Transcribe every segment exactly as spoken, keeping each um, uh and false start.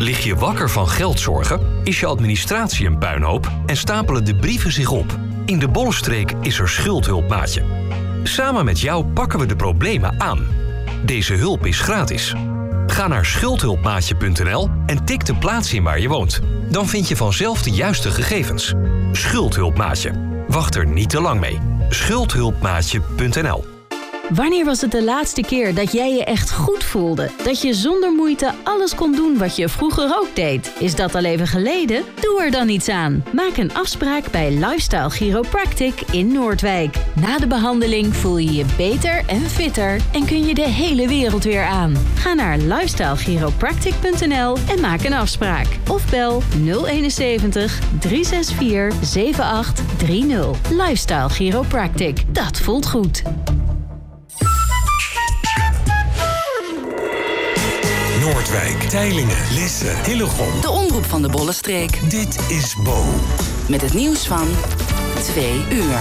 Lig je wakker van geldzorgen? Is je administratie een puinhoop? En stapelen de brieven zich op? In de Bollenstreek is er Schuldhulpmaatje. Samen met jou pakken we de problemen aan. Deze hulp is gratis. Ga naar schuldhulpmaatje punt n l en tik de plaats in waar je woont. Dan vind je vanzelf de juiste gegevens. Schuldhulpmaatje. Wacht er niet te lang mee. schuldhulpmaatje punt n l. Wanneer was het de laatste keer dat jij je echt goed voelde? Dat je zonder moeite alles kon doen wat je vroeger ook deed? Is dat al even geleden? Doe er dan iets aan. Maak een afspraak bij Lifestyle Chiropractic in Noordwijk. Na de behandeling voel je je beter en fitter en kun je de hele wereld weer aan. Ga naar lifestyle chiropractic punt n l en maak een afspraak. Of bel nul eenenzeventig, drie zes vier, zeven acht drie nul. Lifestyle Chiropractic. Dat voelt goed. Noordwijk, Teylingen, Lisse, Hillegom. De omroep van de Bollenstreek. Dit is Bo. Met het nieuws van twee uur.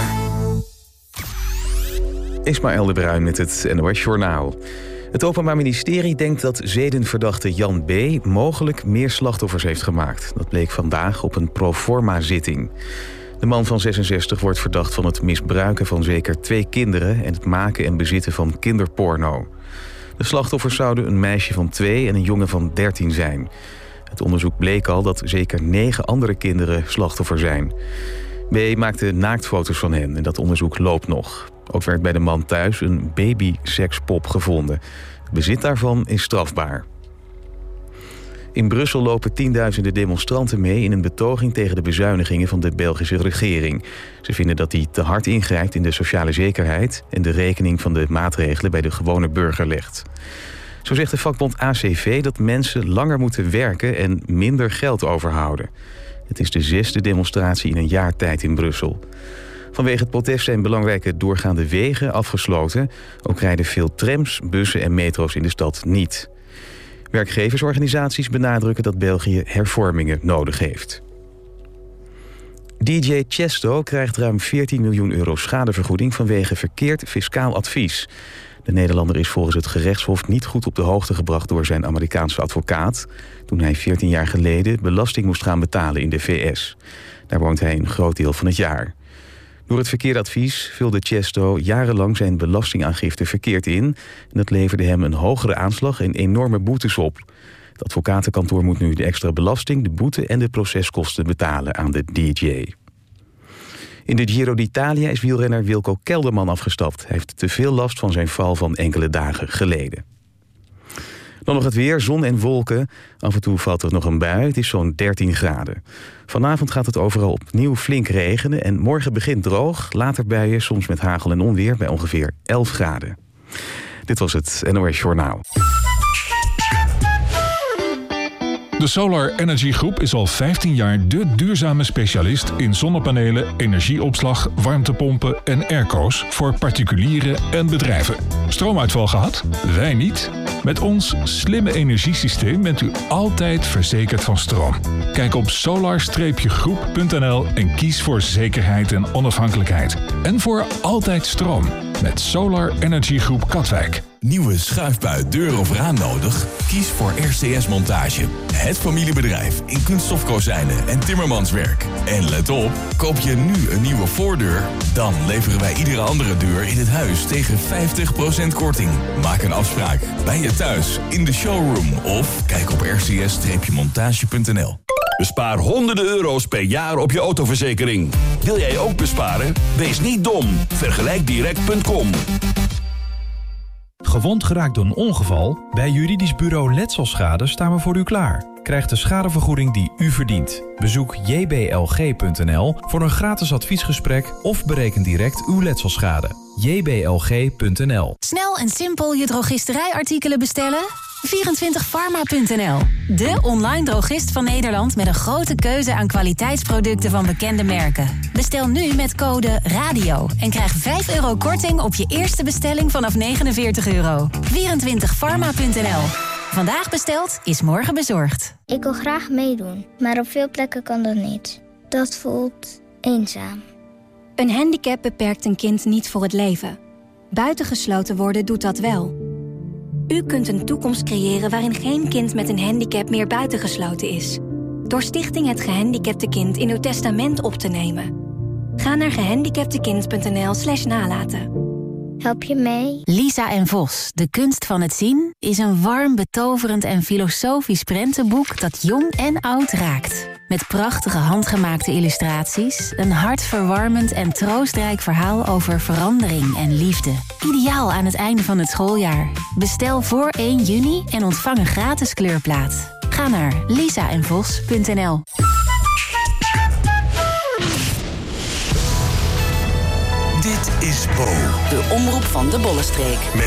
Ismaël de Bruin met het N O S Journaal. Het Openbaar Ministerie denkt dat zedenverdachte Jan B. mogelijk meer slachtoffers heeft gemaakt. Dat bleek vandaag op een proforma-zitting. De man van zesenzestig wordt verdacht van het misbruiken van zeker twee kinderen en het maken en bezitten van kinderporno. De slachtoffers zouden een meisje van twee en een jongen van dertien zijn. Het onderzoek bleek al dat zeker negen andere kinderen slachtoffer zijn. B. maakte naaktfoto's van hen en dat onderzoek loopt nog. Ook werd bij de man thuis een babysekspop gevonden. Het bezit daarvan is strafbaar. In Brussel lopen tienduizenden demonstranten mee in een betoging tegen de bezuinigingen van de Belgische regering. Ze vinden dat die te hard ingrijpt in de sociale zekerheid en de rekening van de maatregelen bij de gewone burger legt. Zo zegt de vakbond A C V dat mensen langer moeten werken en minder geld overhouden. Het is de zesde demonstratie in een jaar tijd in Brussel. Vanwege het protest zijn belangrijke doorgaande wegen afgesloten. Ook rijden veel trams, bussen en metro's in de stad niet. Werkgeversorganisaties benadrukken dat België hervormingen nodig heeft. D J Chesto krijgt ruim veertien miljoen euro schadevergoeding vanwege verkeerd fiscaal advies. De Nederlander is volgens het gerechtshof niet goed op de hoogte gebracht door zijn Amerikaanse advocaat toen hij veertien jaar geleden belasting moest gaan betalen in de V S. Daar woont hij een groot deel van het jaar. Door het verkeerde advies vulde Chesto jarenlang zijn belastingaangifte verkeerd in en dat leverde hem een hogere aanslag en enorme boetes op. Het advocatenkantoor moet nu de extra belasting, de boete en de proceskosten betalen aan de D J. In de Giro d'Italia is wielrenner Wilco Kelderman afgestapt. Hij heeft te veel last van zijn val van enkele dagen geleden. Dan nog het weer, zon en wolken. Af en toe valt er nog een bui, het is zo'n dertien graden. Vanavond gaat het overal opnieuw flink regenen en morgen begint droog. Later buien, soms met hagel en onweer, bij ongeveer elf graden. Dit was het N O S Journaal. De Solar Energy Groep is al vijftien jaar de duurzame specialist in zonnepanelen, energieopslag, warmtepompen en airco's voor particulieren en bedrijven. Stroomuitval gehad? Wij niet. Met ons slimme energiesysteem bent u altijd verzekerd van stroom. Kijk op solar groep punt n l en kies voor zekerheid en onafhankelijkheid. En voor altijd stroom met Solar Energy Groep Katwijk. Nieuwe schuifbui, deur of raam nodig? Kies voor R C S Montage. Het familiebedrijf in kunststofkozijnen en timmermanswerk. En let op, koop je nu een nieuwe voordeur, dan leveren wij iedere andere deur in het huis tegen vijftig procent korting. Maak een afspraak bij je thuis, in de showroom of kijk op r c s montage punt n l. Bespaar honderden euro's per jaar op je autoverzekering. Wil jij ook besparen? Wees niet dom. vergelijk direct punt com. Gewond geraakt door een ongeval? Bij Juridisch Bureau Letselschade staan we voor u klaar. Krijg de schadevergoeding die u verdient. Bezoek j b l g punt n l voor een gratis adviesgesprek of bereken direct uw letselschade. j b l g punt n l. Snel en simpel je drogisterijartikelen bestellen? vierentwintig pharma punt n l. De online drogist van Nederland met een grote keuze aan kwaliteitsproducten van bekende merken. Bestel nu met code RADIO en krijg vijf euro korting op je eerste bestelling vanaf negenenveertig euro. vierentwintig pharma punt n l. Vandaag besteld is morgen bezorgd. Ik wil graag meedoen, maar op veel plekken kan dat niet. Dat voelt eenzaam. Een handicap beperkt een kind niet voor het leven. Buitengesloten worden doet dat wel. U kunt een toekomst creëren waarin geen kind met een handicap meer buitengesloten is. Door Stichting Het Gehandicapte Kind in uw testament op te nemen. Ga naar gehandicaptekind.nl slash nalaten. Help je mee? Lisa en Vos, de kunst van het zien, is een warm, betoverend en filosofisch prentenboek dat jong en oud raakt. Met prachtige handgemaakte illustraties, een hartverwarmend en troostrijk verhaal over verandering en liefde. Ideaal aan het einde van het schooljaar. Bestel voor één juni en ontvang een gratis kleurplaat. Ga naar lisa en vos punt n l. Dit is Bo. De omroep van de Bollenstreek.